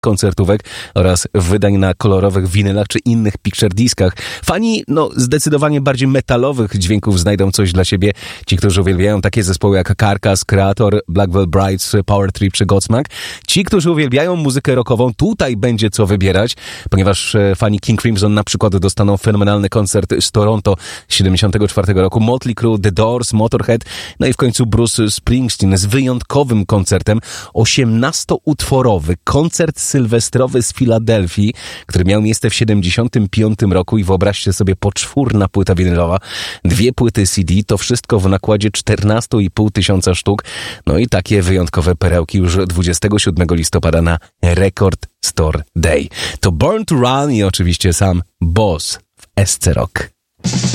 koncertówek oraz wydań na kolorowych winylach czy innych picture diskach. Fani, zdecydowanie bardziej metalowych dźwięków znajdą coś dla siebie. Ci, którzy uwielbiają takie zespoły jak Carcass, Kreator, Black Veil Brides, Power Trip czy Godsmack. Ci, którzy uwielbiają muzykę rockową, tutaj będzie co wybierać, ponieważ fani King Crimson na przykład dostaną fenomenalny koncert z Toronto 74 roku, Motley Crue, The Doors, Motorhead, i w końcu Bruce Springsteen z wyjątkowym koncertem, 18-utworowy koncert sylwestrowy z Filadelfii, który miał miejsce w 75 roku i wyobraźcie sobie, poczwórna płyta winylowa, 2 płyty CD, to wszystko w nakładzie 14,5 tysiąca sztuk, i takie wyjątkowe perełki już 27 listopada na Record Store Day. To Born to Run i oczywiście sam Boss w SC Rock.